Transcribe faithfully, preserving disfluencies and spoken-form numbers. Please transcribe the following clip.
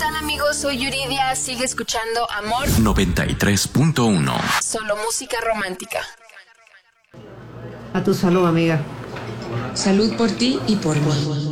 tal, amigos? Soy Yuridia. Sigue escuchando Amor noventa y tres punto uno. Solo música romántica. A tu salud, amiga. Salud por ti y por mí.